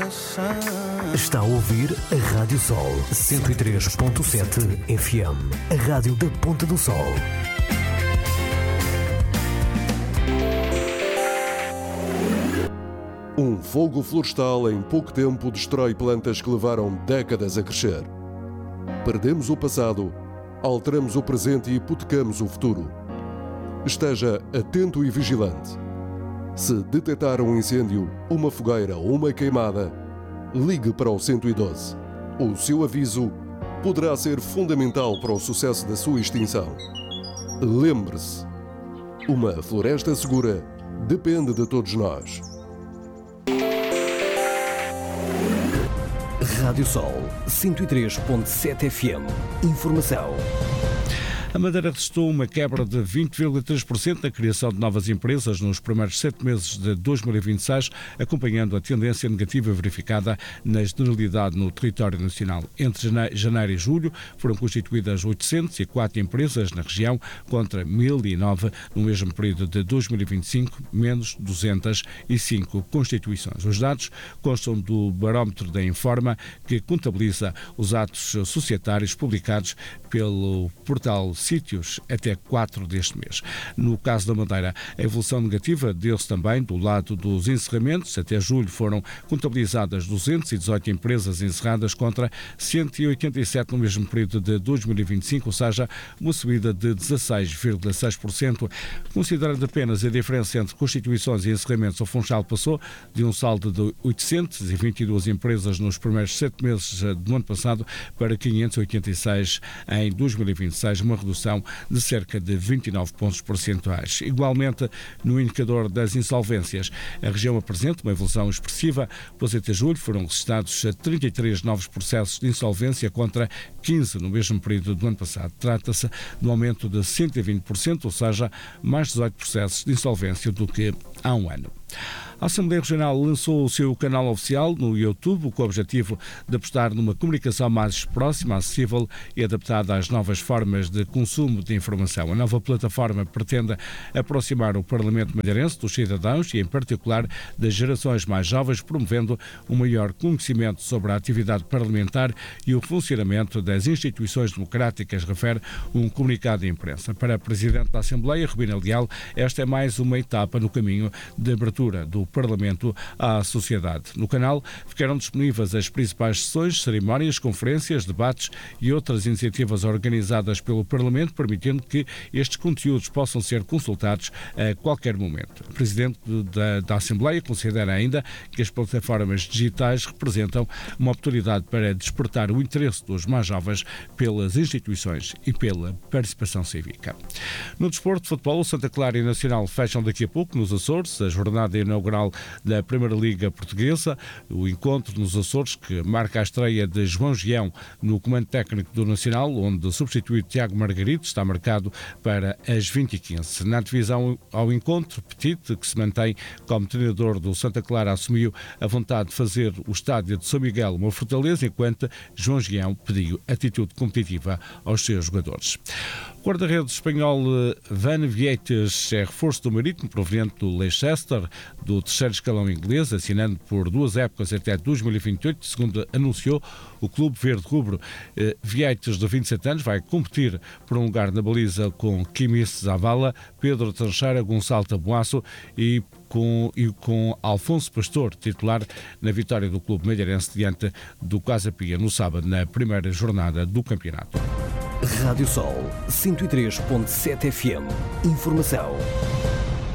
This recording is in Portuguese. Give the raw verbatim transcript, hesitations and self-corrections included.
Está a ouvir a Rádio Sol cento e três ponto sete F M, a rádio da Ponta do Sol. Um fogo florestal em pouco tempo destrói plantas que levaram décadas a crescer. Perdemos o passado, alteramos o presente e hipotecamos o futuro. Esteja atento e vigilante. Se detectar um incêndio, uma fogueira ou uma queimada, ligue para o cento e doze. O seu aviso poderá ser fundamental para o sucesso da sua extinção. Lembre-se, uma floresta segura depende de todos nós. Rádio Sol cento e três ponto sete F M. Informação. A Madeira registrou uma quebra de vinte vírgula três por cento na criação de novas empresas nos primeiros sete meses de dois mil e vinte e seis, acompanhando a tendência negativa verificada na generalidade no território nacional. Entre janeiro e julho foram constituídas oitocentas e quatro empresas na região, contra mil e nove no mesmo período de dois mil e vinte e cinco, menos duzentas e cinco constituições. Os dados constam do barómetro da Informa, que contabiliza os atos societários publicados pelo portal Sítios até quatro deste mês. No caso da Madeira, a evolução negativa deu-se também do lado dos encerramentos. Até julho foram contabilizadas duzentas e dezoito empresas encerradas contra cento e oitenta e sete no mesmo período de dois mil e vinte e cinco, ou seja, uma subida de dezasseis vírgula seis por cento. Considerando apenas a diferença entre constituições e encerramentos, o Funchal passou de um saldo de oitocentas e vinte e duas empresas nos primeiros sete meses do ano passado para quinhentas e oitenta e seis em dois mil e vinte e seis, uma redução de cerca de vinte e nove pontos percentuais. Igualmente, no indicador das insolvências, a região apresenta uma evolução expressiva, pois até julho foram registrados trinta e três novos processos de insolvência contra quinze no mesmo período do ano passado. Trata-se de um aumento de cento e vinte por cento, ou seja, mais dezoito processos de insolvência do que há um ano. A Assembleia Regional lançou o seu canal oficial no YouTube com o objetivo de apostar numa comunicação mais próxima, acessível e adaptada às novas formas de consumo de informação. A nova plataforma pretende aproximar o Parlamento madeirense dos cidadãos e, em particular, das gerações mais jovens, promovendo um maior conhecimento sobre a atividade parlamentar e o funcionamento das instituições democráticas, refere um comunicado de imprensa. Para a Presidente da Assembleia, Rubina Leal, esta é mais uma etapa no caminho de abertura do Parlamento à sociedade. No canal ficaram disponíveis as principais sessões, cerimónias, conferências, debates e outras iniciativas organizadas pelo Parlamento, permitindo que estes conteúdos possam ser consultados a qualquer momento. O Presidente da, da Assembleia considera ainda que as plataformas digitais representam uma oportunidade para despertar o interesse dos mais jovens pelas instituições e pela participação cívica. No desporto de futebol, o Santa Clara e Nacional fecham daqui a pouco nos Açores a jornada inaugural da Primeira Liga Portuguesa, o encontro nos Açores que marca a estreia de João Gião no comando técnico do Nacional, onde substitui Tiago Margarito, está marcado para as vinte e quinze. Na divisão ao encontro, Petit, que se mantém como treinador do Santa Clara, assumiu a vontade de fazer o estádio de São Miguel uma fortaleza, enquanto João Gião pediu atitude competitiva aos seus jogadores. O guarda-redes espanhol Van Vieites é reforço do Marítimo, proveniente do Leicester, do terceiro escalão inglês, assinando por duas épocas até dois mil e vinte e oito, segundo anunciou o Clube Verde-Rubro. Vieites, de vinte e sete anos, vai competir por um lugar na baliza com Quimis Zavala, Pedro Trancheira, Gonçalo Taboaço e com, e com Alfonso Pastor, titular na vitória do Clube Madeirense diante do Casa Pia no sábado, na primeira jornada do campeonato. Rádio Sol cento e três ponto sete F M. Informação.